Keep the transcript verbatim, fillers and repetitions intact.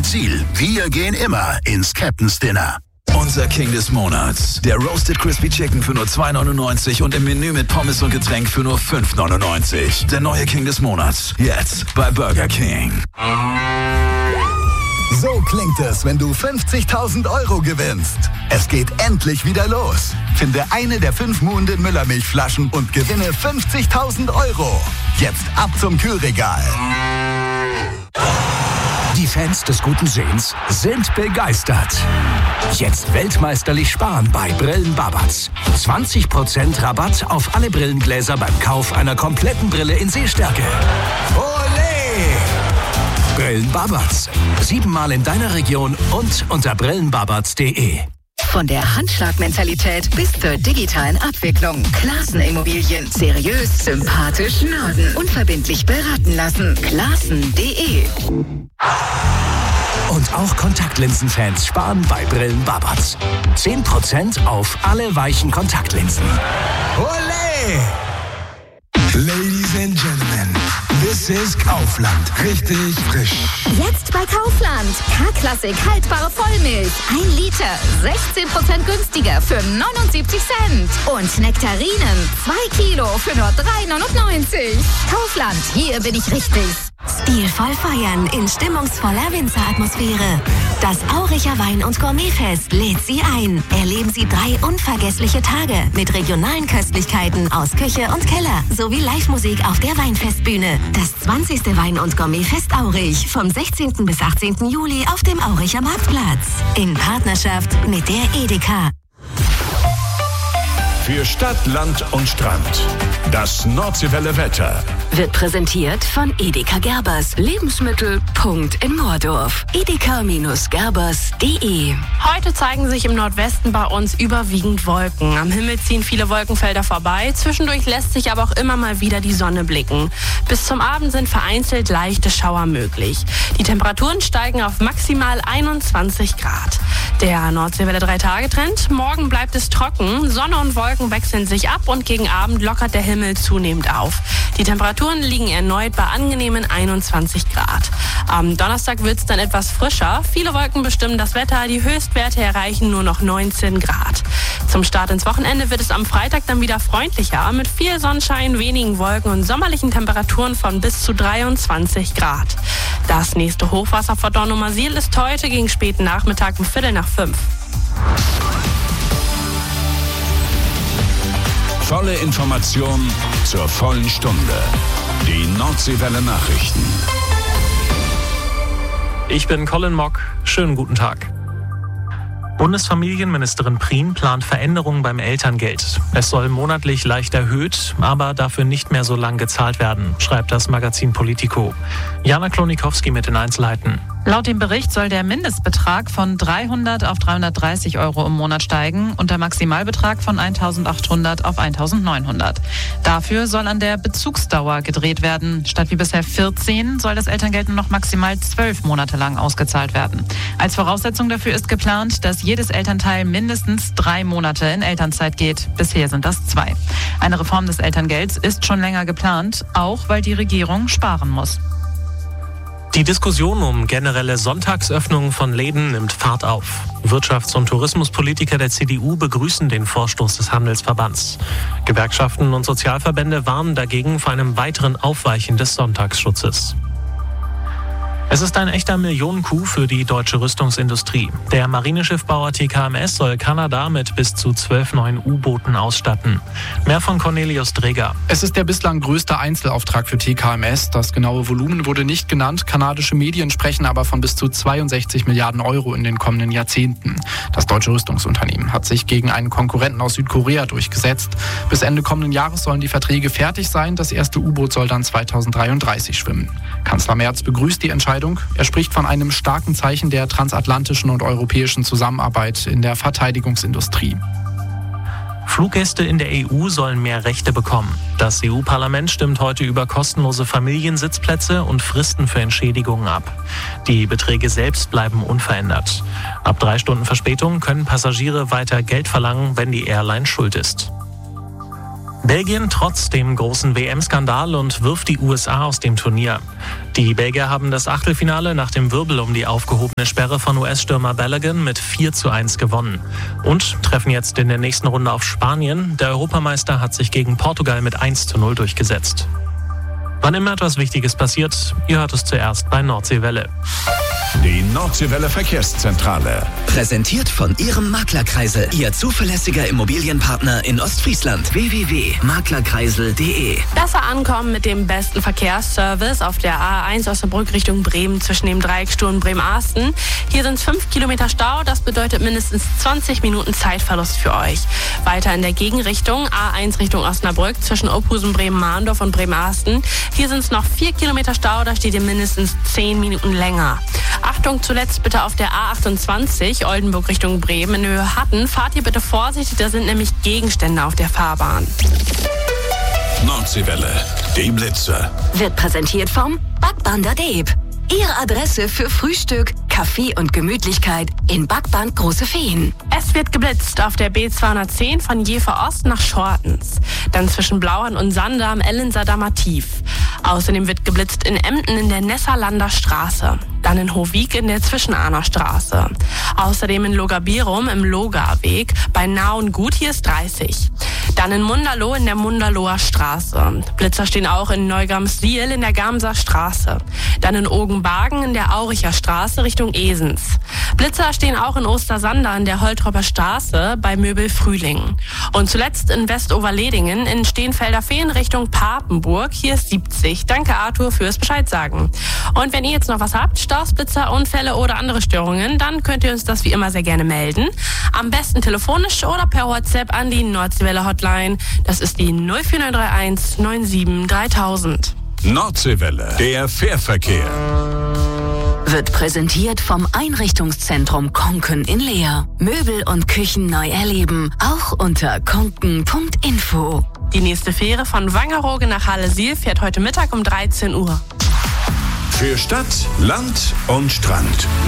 Ziel. Wir gehen immer ins Captain's Dinner. Unser King des Monats. Der Roasted Crispy Chicken für nur zwei neunundneunzig und im Menü mit Pommes und Getränk für nur fünf neunundneunzig. Der neue King des Monats. Jetzt bei Burger King. So klingt es, wenn du fünfzigtausend Euro gewinnst. Es geht endlich wieder los. Finde eine der fünf Muhenden Müllermilchflaschen und gewinne fünfzigtausend Euro. Jetzt ab zum Kühlregal. Die Fans des guten Sehens sind begeistert. Jetzt weltmeisterlich sparen bei Brillen Babatz. zwanzig Prozent Rabatt auf alle Brillengläser beim Kauf einer kompletten Brille in Sehstärke. Olé! Brillen Babatz. Siebenmal in deiner Region und unter brillenbabatz punkt de. Von der Handschlagmentalität bis zur digitalen Abwicklung. Classen Immobilien. Seriös, sympathisch, Norden. Unverbindlich beraten lassen. Classen punkt de. Und auch Kontaktlinsenfans sparen bei Brillen Babatz. zehn Prozent auf alle weichen Kontaktlinsen. Olé! Ladies and Gentlemen, this is Kaufland. Richtig frisch. Jetzt bei Kaufland. K-Klassik haltbare Vollmilch. Ein Liter. sechzehn Prozent günstiger für neunundsiebzig Cent. Und Nektarinen. Zwei Kilo für nur drei neunundneunzig. Kaufland. Hier bin ich richtig. Stilvoll feiern in stimmungsvoller Winzeratmosphäre. Das Auricher Wein- und Gourmetfest lädt Sie ein. Erleben Sie drei unvergessliche Tage mit regionalen Köstlichkeiten aus Küche und Keller sowie Live-Musik auf der Weinfestbühne. Das zwanzigste Wein- und Gourmetfest Aurich vom sechzehnten bis achtzehnten Juli auf dem Auricher Marktplatz. In Partnerschaft mit der Edeka. Für Stadt, Land und Strand. Das Nordseewelle Wetter. Wird präsentiert von Edeka Gerbers. Lebensmittel. Punkt in Moordorf. Edeka-Gerbers punkt de. Heute zeigen sich im Nordwesten bei uns überwiegend Wolken. Am Himmel ziehen viele Wolkenfelder vorbei. Zwischendurch lässt sich aber auch immer mal wieder die Sonne blicken. Bis zum Abend sind vereinzelt leichte Schauer möglich. Die Temperaturen steigen auf maximal einundzwanzig Grad. Der Nordseewelle drei Tage Trend. Morgen bleibt es trocken. Sonne und Wolken wechseln sich ab und gegen Abend lockert der Himmel zunehmend auf. Die Temperaturen liegen erneut bei angenehmen einundzwanzig Grad. Am Donnerstag wird es dann etwas frischer. Viele Wolken bestimmen das Wetter. Die Höchstwerte erreichen nur noch neunzehn Grad. Zum Start ins Wochenende wird es am Freitag dann wieder freundlicher mit viel Sonnenschein, wenigen Wolken und sommerlichen Temperaturen von bis zu dreiundzwanzig Grad. Das nächste Hochwasser vor Dornumersiel ist heute gegen späten Nachmittag um Viertel nach fünf. Volle Information zur vollen Stunde. Die Nordseewelle Nachrichten. Ich bin Colin Mock. Schönen guten Tag. Bundesfamilienministerin Prien plant Veränderungen beim Elterngeld. Es soll monatlich leicht erhöht, aber dafür nicht mehr so lang gezahlt werden, schreibt das Magazin Politico. Jana Klonikowski mit den Einzelheiten. Laut dem Bericht soll der Mindestbetrag von dreihundert auf dreihundertdreißig Euro im Monat steigen und der Maximalbetrag von eintausendachthundert auf eintausendneunhundert. Dafür soll an der Bezugsdauer gedreht werden. Statt wie bisher vierzehn soll das Elterngeld nur noch maximal zwölf Monate lang ausgezahlt werden. Als Voraussetzung dafür ist geplant, dass jedes Elternteil mindestens drei Monate in Elternzeit geht. Bisher sind das zwei. Eine Reform des Elterngelds ist schon länger geplant, auch weil die Regierung sparen muss. Die Diskussion um generelle Sonntagsöffnungen von Läden nimmt Fahrt auf. Wirtschafts- und Tourismuspolitiker der C D U begrüßen den Vorstoß des Handelsverbands. Gewerkschaften und Sozialverbände warnen dagegen vor einem weiteren Aufweichen des Sonntagsschutzes. Es ist ein echter Millionencoup für die deutsche Rüstungsindustrie. Der Marineschiffbauer T K M S soll Kanada mit bis zu zwölf neuen U-Booten ausstatten. Mehr von Cornelius Dreger. Es ist der bislang größte Einzelauftrag für T K M S. Das genaue Volumen wurde nicht genannt. Kanadische Medien sprechen aber von bis zu zweiundsechzig Milliarden Euro in den kommenden Jahrzehnten. Das deutsche Rüstungsunternehmen hat sich gegen einen Konkurrenten aus Südkorea durchgesetzt. Bis Ende kommenden Jahres sollen die Verträge fertig sein. Das erste U-Boot soll dann zweitausenddreiunddreißig schwimmen. Kanzler Merz begrüßt die Entscheidung. Er spricht von einem starken Zeichen der transatlantischen und europäischen Zusammenarbeit in der Verteidigungsindustrie. Fluggäste in der E U sollen mehr Rechte bekommen. Das E U-Parlament stimmt heute über kostenlose Familiensitzplätze und Fristen für Entschädigungen ab. Die Beträge selbst bleiben unverändert. Ab drei Stunden Verspätung können Passagiere weiter Geld verlangen, wenn die Airline schuld ist. Belgien trotz dem großen W M-Skandal und wirft die U S A aus dem Turnier. Die Belgier haben das Achtelfinale nach dem Wirbel um die aufgehobene Sperre von U S-Stürmer Balogun mit vier zu eins gewonnen. Und treffen jetzt in der nächsten Runde auf Spanien. Der Europameister hat sich gegen Portugal mit eins zu null durchgesetzt. Wann immer etwas Wichtiges passiert, ihr hört es zuerst bei Nordseewelle. Die Nordseewelle Verkehrszentrale. Präsentiert von Ihrem Maklerkreisel, Ihr zuverlässiger Immobilienpartner in Ostfriesland. w w w punkt maklerkreisel punkt de. Besser ankommen mit dem besten Verkehrsservice auf der A eins Osnabrück Richtung Bremen zwischen dem Dreiecksstuhl und Bremen-Arsten. Hier sind es fünf Kilometer Stau, das bedeutet mindestens zwanzig Minuten Zeitverlust für euch. Weiter in der Gegenrichtung, A eins Richtung Osnabrück zwischen Opusen, Bremen-Mahndorf und Bremen-Arsten. Hier sind es noch vier Kilometer Stau, da steht ihr mindestens zehn Minuten länger. Achtung, zuletzt bitte auf der A achtundzwanzig, Oldenburg Richtung Bremen in Höhe Hatten. Fahrt ihr bitte vorsichtig, da sind nämlich Gegenstände auf der Fahrbahn. Nordseewelle, die Blitze. Wird präsentiert vom Backbander Deeb. Ihre Adresse für Frühstück, Kaffee und Gemütlichkeit in Backband Große Feen. Es wird geblitzt auf der B zweihundertzehn von Jever Ost nach Schortens. Dann zwischen Blauern und Sander am Ellensader Tief. Außerdem wird geblitzt in Emden in der Nesserlander Straße. Dann in Hohwig in der Zwischenahner Straße. Außerdem in Logabirum im Logaweg bei Nauen Gut, hier ist dreißig. Dann in Munderloh in der Munderloher Straße. Blitzer stehen auch in Neugamswil in der Gamser Straße. Dann in Ogenbagen in der Auricher Straße Richtung Esens. Blitzer stehen auch in Ostersander in der Holtropper Straße bei Möbel Frühling. Und zuletzt in Westoverledingen in Steenfelder Feen Richtung Papenburg. Hier ist siebzig. Danke Arthur fürs Bescheid sagen. Und wenn ihr jetzt noch was habt, Staus, Blitzer, Unfälle oder andere Störungen, dann könnt ihr uns das wie immer sehr gerne melden. Am besten telefonisch oder per WhatsApp an die Nordseewelle Hotline. Das ist die null vier neun drei eins neun sieben dreitausend. Nordseewelle, der Fährverkehr. Wird präsentiert vom Einrichtungszentrum Konken in Leer. Möbel und Küchen neu erleben, auch unter konken punkt info. Die nächste Fähre von Wangerooge nach Halle-Siel fährt heute Mittag um dreizehn Uhr. Für Stadt, Land und Strand.